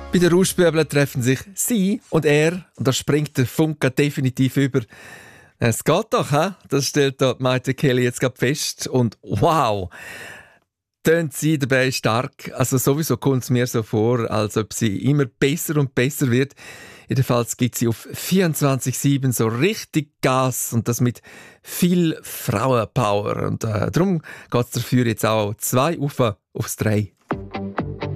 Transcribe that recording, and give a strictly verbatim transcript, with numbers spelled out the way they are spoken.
Bei den Rauschbübeln treffen sich sie und er und da springt der Funke definitiv über. Es geht doch, he? Das stellt da Maite Kelly jetzt gerade fest und wow, tönt sie dabei stark. Also sowieso kommt es mir so vor, als ob sie immer besser und besser wird. Jedenfalls gibt sie auf vierundzwanzig sieben so richtig Gas und das mit viel Frauenpower. Und äh, darum geht es dafür jetzt auch zwei auf aufs drei.